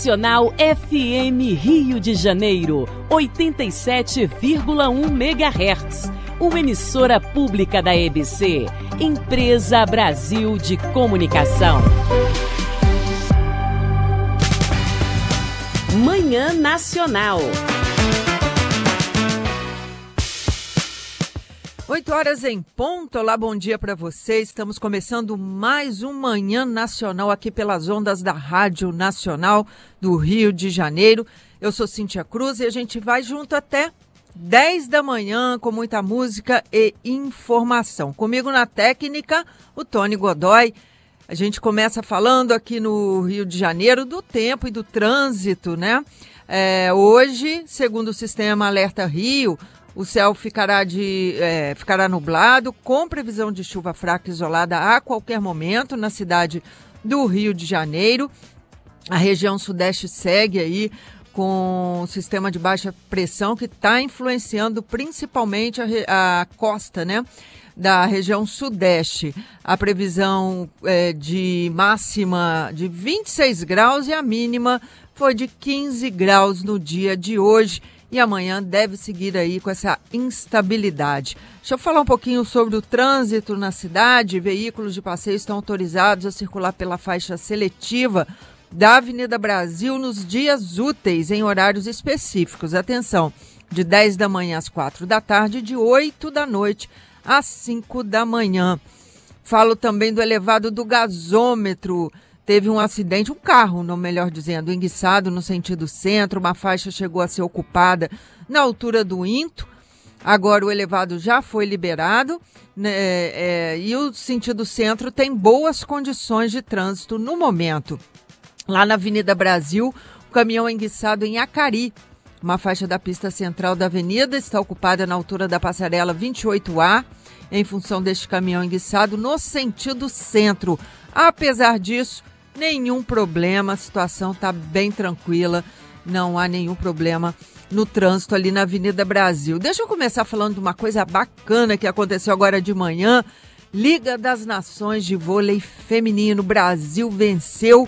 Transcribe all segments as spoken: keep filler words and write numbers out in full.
Nacional F M Rio de Janeiro, oitenta e sete vírgula um megahertz. Uma emissora pública da E B C, Empresa Brasil de Comunicação. Manhã Nacional. oito horas em ponto. Olá, bom dia para vocês. Estamos começando mais um Manhã Nacional aqui pelas ondas da Rádio Nacional do Rio de Janeiro. Eu sou Cíntia Cruz e a gente vai junto até dez da manhã com muita música e informação. Comigo na técnica, o Tony Godoy. A gente começa falando aqui no Rio de Janeiro do tempo e do trânsito, né? É, hoje, segundo o sistema Alerta Rio, o céu ficará, de, é, ficará nublado, com previsão de chuva fraca isolada a qualquer momento na cidade do Rio de Janeiro. A região sudeste segue aí com o sistema de baixa pressão que está influenciando principalmente a, a costa, né, da região sudeste. A previsão é de máxima de vinte e seis graus e a mínima foi de quinze graus no dia de hoje. E amanhã deve seguir aí com essa instabilidade. Deixa eu falar um pouquinho sobre o trânsito na cidade. Veículos de passeio estão autorizados a circular pela faixa seletiva da Avenida Brasil nos dias úteis, em horários específicos. Atenção, de dez da manhã às quatro da tarde e de oito da noite às cinco da manhã. Falo também do elevado do gasômetro. Teve um acidente, um carro, não melhor dizendo, enguiçado no sentido centro. Uma faixa chegou a ser ocupada na altura do Into. Agora o elevado já foi liberado, né, é, e o sentido centro tem boas condições de trânsito no momento. Lá na Avenida Brasil, o caminhão enguiçado em Acari. Uma faixa da pista central da avenida está ocupada na altura da passarela vinte e oito A, em função deste caminhão enguiçado no sentido centro. Apesar disso, nenhum problema, a situação está bem tranquila, não há nenhum problema no trânsito ali na Avenida Brasil. Deixa eu começar falando de uma coisa bacana que aconteceu agora de manhã. Liga das Nações de Vôlei Feminino. Brasil venceu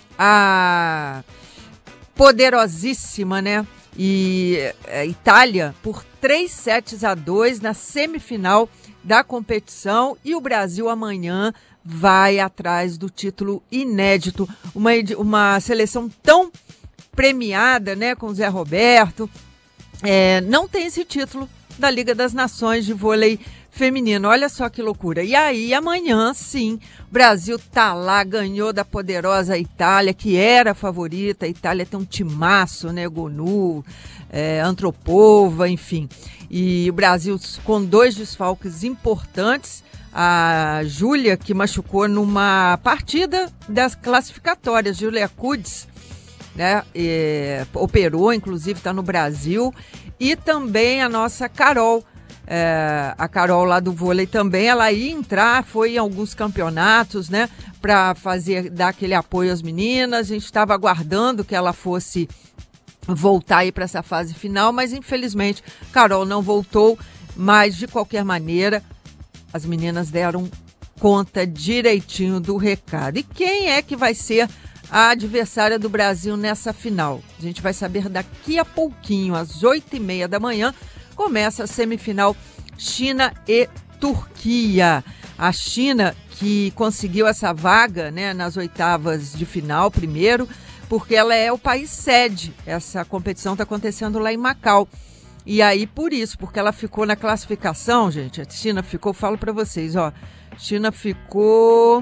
a poderosíssima, né, e a Itália por três sets a dois na semifinal da competição, e o Brasil amanhã vai atrás do título inédito, uma, uma seleção tão premiada, né, com o Zé Roberto, é, não tem esse título da Liga das Nações de Vôlei Feminino. Olha só que loucura. E aí, amanhã, sim, o Brasil tá lá, ganhou da poderosa Itália, que era a favorita. A Itália tem um timaço, né, Gonu, é, Antropova, enfim. E o Brasil com dois desfalques importantes. A Júlia, que machucou numa partida das classificatórias, Júlia Kudes, né, e, operou, inclusive está no Brasil, e também a nossa Carol, é, a Carol lá do vôlei também, ela ia entrar, foi em alguns campeonatos, né, para fazer, dar aquele apoio às meninas. A gente estava aguardando que ela fosse voltar aí para essa fase final, mas infelizmente Carol não voltou, mas de qualquer maneira as meninas deram conta direitinho do recado. E quem é que vai ser a adversária do Brasil nessa final? A gente vai saber daqui a pouquinho, às oito e meia da manhã, começa a semifinal China e Turquia. A China que conseguiu essa vaga, né, nas oitavas de final primeiro, porque ela é o país sede. Essa competição está acontecendo lá em Macau. E aí, por isso, porque ela ficou na classificação, gente, a China ficou, falo para vocês, ó, China ficou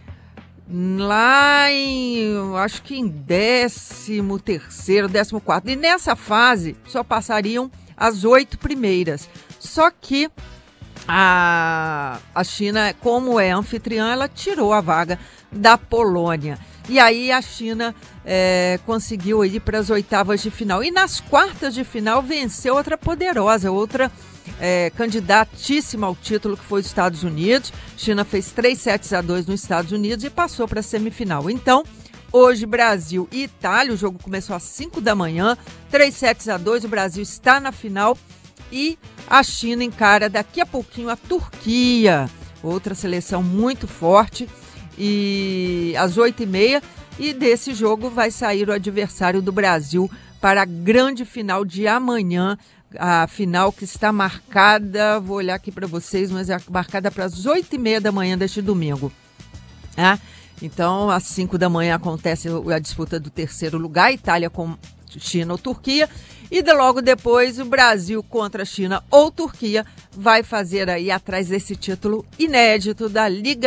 lá em, acho que em décimo terceiro, décimo quarto, e nessa fase só passariam as oito primeiras. Só que a, a China, como é anfitriã, ela tirou a vaga da Polônia. E aí a China é, conseguiu ir para as oitavas de final. E nas quartas de final venceu outra poderosa, outra é, candidatíssima ao título, que foi os Estados Unidos. China fez três sets a dois nos Estados Unidos e passou para a semifinal. Então, hoje Brasil e Itália, o jogo começou às cinco da manhã, três sets a dois, o Brasil está na final e a China encara daqui a pouquinho a Turquia, outra seleção muito forte. E às oito e meia E desse jogo vai sair o adversário do Brasil para a grande final de amanhã. A final que está marcada, vou olhar aqui para vocês, mas é marcada para as oito e meia da manhã deste domingo. Ah, então, às cinco da manhã acontece a disputa do terceiro lugar, Itália com China ou Turquia. E de logo depois, o Brasil contra China ou Turquia vai fazer aí atrás desse título inédito da Liga